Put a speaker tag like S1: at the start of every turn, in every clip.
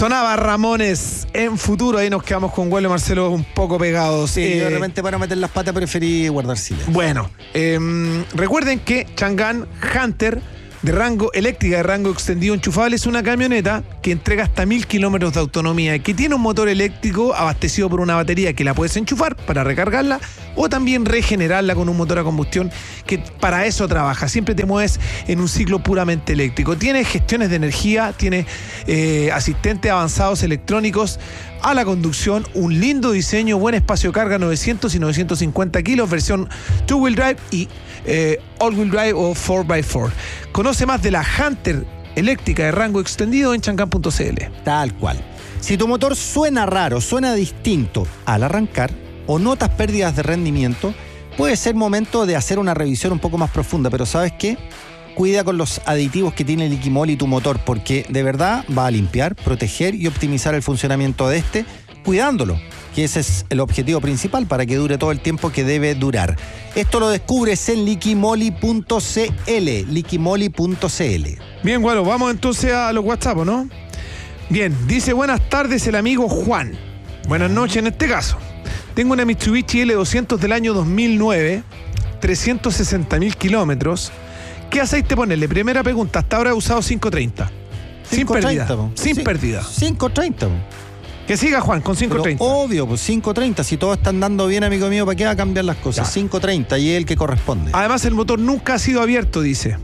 S1: Sonaba Ramones en Futuro. Ahí nos quedamos con Gualo y Marcelo un poco pegados.
S2: Sí, yo de repente para meter las patas preferí guardar silencio.
S1: Bueno, recuerden que Chang'an Hunter de rango eléctrica, de rango extendido enchufable, es una camioneta que entrega hasta 1000 kilómetros de autonomía, que tiene un motor eléctrico abastecido por una batería que la puedes enchufar para recargarla o también regenerarla con un motor a combustión que para eso trabaja. Siempre te mueves en un ciclo puramente eléctrico. Tiene gestiones de energía, tiene asistentes avanzados electrónicos a la conducción, un lindo diseño, buen espacio de carga, 900 y 950 kilos, versión two-wheel drive y all-wheel drive o 4x4. Conoce más de la Hunter eléctrica de rango extendido en chang'an.cl.
S2: Tal cual. Si tu motor suena raro, suena distinto al arrancar o notas pérdidas de rendimiento, puede ser momento de hacer una revisión un poco más profunda, pero ¿sabes qué? Cuida con los aditivos que tiene Liquimoli tu motor, porque de verdad va a limpiar, proteger y optimizar el funcionamiento de este, cuidándolo, que ese es el objetivo principal para que dure todo el tiempo que debe durar. Esto lo descubres en liquimoli.cl, liquimoli.cl.
S1: Bien, Gualo, vamos entonces a los WhatsApp, ¿no? Bien, dice buenas tardes el amigo Juan. Buenas noches en este caso. Tengo una Mitsubishi L200 del año 2009, 360.000 kilómetros. ¿Qué aceite ponerle? Primera pregunta, hasta ahora he usado 530. Sin pérdida. Sin pérdida.
S2: 530.
S1: Que siga Juan con 530.
S2: Pero obvio, pues 530. Si todo está andando bien, amigo mío, ¿para qué va a cambiar las cosas? Ya. 530 y es el que corresponde.
S1: Además, el motor nunca ha sido abierto, dice.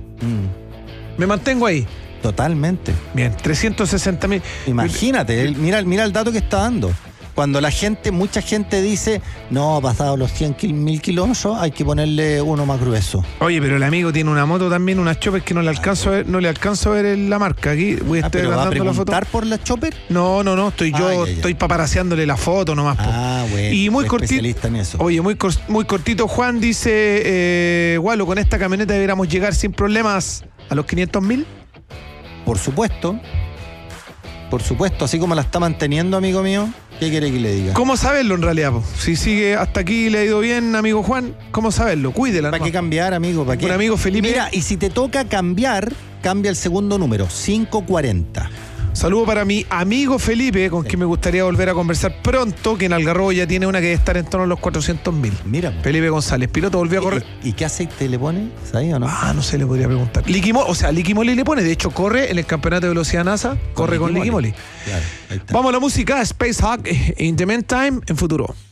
S1: Me mantengo ahí.
S2: Totalmente.
S1: Bien, 360.000.
S2: Imagínate, mira el dato que está dando. Cuando mucha gente dice, no, pasado los 100.000 kilómetros, hay que ponerle uno más grueso.
S1: Oye, pero el amigo tiene una moto también, una Chopper que no le alcanzo a ver, la marca. Aquí voy a estar
S2: ¿pero va a
S1: la foto.
S2: por la Chopper?
S1: No, estoy paparaseándole la foto nomás.
S2: Bueno,
S1: y muy cortito.
S2: Especialista en eso.
S1: Oye, muy cortito, Juan dice, Gualo, con esta camioneta deberíamos llegar sin problemas a los 500.000.
S2: Por supuesto, así como la está manteniendo, amigo mío. ¿Qué quiere que le diga?
S1: ¿Cómo saberlo en realidad? Si sigue hasta aquí le ha ido bien, amigo Juan, ¿cómo saberlo? Cuídela.
S2: ¿Para qué cambiar, amigo? ¿Para qué?
S1: Un amigo Felipe.
S2: Mira, y si te toca cambiar, cambia el segundo número, 540.
S1: Saludo para mi amigo Felipe, con quien me gustaría volver a conversar pronto, que en Algarrobo ya tiene una que debe estar en torno a los 400.000.
S2: Mira.
S1: Felipe González, piloto, volvió a correr.
S2: ¿Y qué aceite le pone? ¿Sabes o no?
S1: No sé, le podría preguntar. Liquimoli le pone, de hecho corre en el campeonato de velocidad NASA, corre con Liquimoli.
S2: Claro, ahí está.
S1: Vamos a la música, Space Hawk, In the Meantime, en Futuro.